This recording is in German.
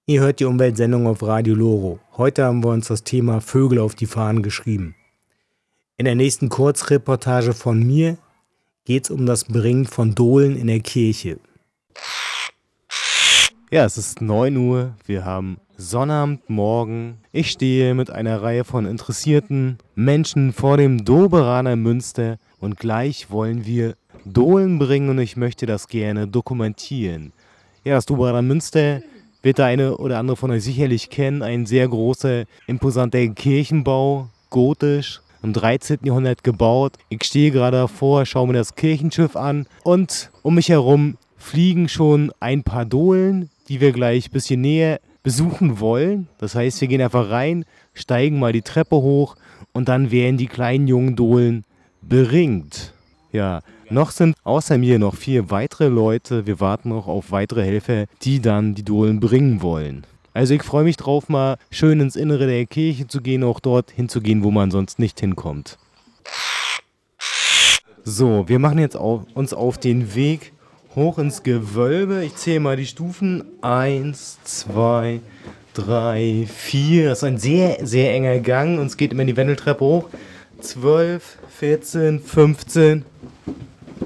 Ihr hört die Umweltsendung auf Radio Loro. Heute haben wir uns das Thema Vögel auf die Fahnen geschrieben. In der nächsten Kurzreportage von mir geht es um das Bringen von Dohlen in der Kirche. Ja, es ist 9 Uhr, wir haben Sonnabendmorgen. Ich stehe mit einer Reihe von interessierten Menschen vor dem Doberaner Münster und gleich wollen wir Dohlen bringen und ich möchte das gerne dokumentieren. Ja, das Doberaner Münster wird der eine oder andere von euch sicherlich kennen. Ein sehr großer, imposanter Kirchenbau, gotisch, im 13. Jahrhundert gebaut. Ich stehe gerade davor, schaue mir das Kirchenschiff an und um mich herum fliegen schon ein paar Dohlen, die wir gleich ein bisschen näher besuchen wollen. Das heißt, wir gehen einfach rein, steigen mal die Treppe hoch und dann werden die kleinen jungen Dohlen beringt. Ja, noch sind außer mir noch 4 weitere Leute. Wir warten noch auf weitere Helfer, die dann die Dohlen bringen wollen. Also ich freue mich drauf, mal schön ins Innere der Kirche zu gehen, auch dort hinzugehen, wo man sonst nicht hinkommt. So, wir machen jetzt uns auf den Weg hoch ins Gewölbe. Ich zähle mal die Stufen. 1, 2, 3, 4. Das ist ein sehr, sehr enger Gang und es geht immer die Wendeltreppe hoch. 12, 14, 15.